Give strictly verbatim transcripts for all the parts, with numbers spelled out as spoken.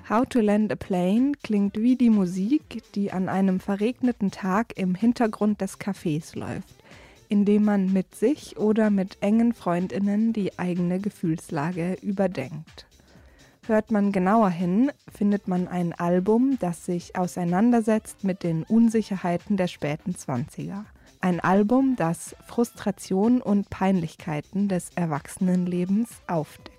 How to Land a Plane klingt wie die Musik, die an einem verregneten Tag im Hintergrund des Cafés läuft, indem man mit sich oder mit engen FreundInnen die eigene Gefühlslage überdenkt. Hört man genauer hin, findet man ein Album, das sich auseinandersetzt mit den Unsicherheiten der späten Zwanziger. Ein Album, das Frustration und Peinlichkeiten des Erwachsenenlebens aufdeckt.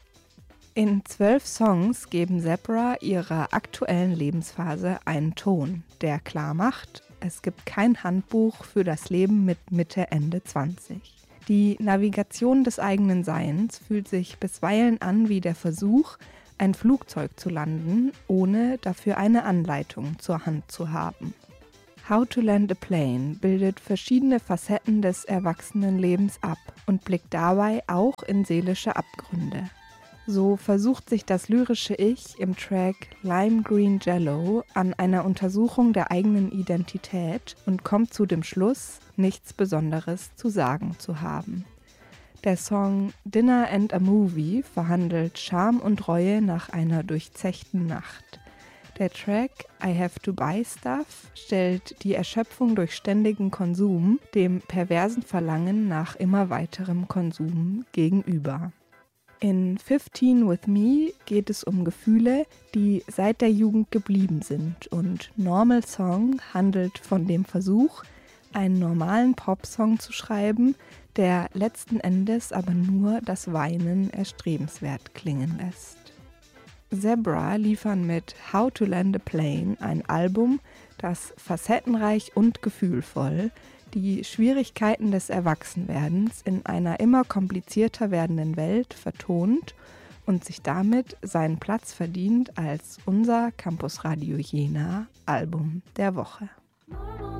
In zwölf Songs geben Zebra ihrer aktuellen Lebensphase einen Ton, der klar macht, es gibt kein Handbuch für das Leben mit Mitte, Ende zwanzig. Die Navigation des eigenen Seins fühlt sich bisweilen an wie der Versuch, ein Flugzeug zu landen, ohne dafür eine Anleitung zur Hand zu haben. How to Land a Plane bildet verschiedene Facetten des Erwachsenenlebens ab und blickt dabei auch in seelische Abgründe. So versucht sich das lyrische Ich im Track Lime Green Jello an einer Untersuchung der eigenen Identität und kommt zu dem Schluss, nichts Besonderes zu sagen zu haben. Der Song Dinner and a Movie verhandelt Scham und Reue nach einer durchzechten Nacht. Der Track I Have to Buy Stuff stellt die Erschöpfung durch ständigen Konsum dem perversen Verlangen nach immer weiterem Konsum gegenüber. In fifteen with Me geht es um Gefühle, die seit der Jugend geblieben sind, und Normal Song handelt von dem Versuch, einen normalen Popsong zu schreiben, der letzten Endes aber nur das Weinen erstrebenswert klingen lässt. Zebra liefern mit How to Land a Plane ein Album, das facettenreich und gefühlvoll die Schwierigkeiten des Erwachsenwerdens in einer immer komplizierter werdenden Welt vertont und sich damit seinen Platz verdient als unser Campus Radio Jena Album der Woche.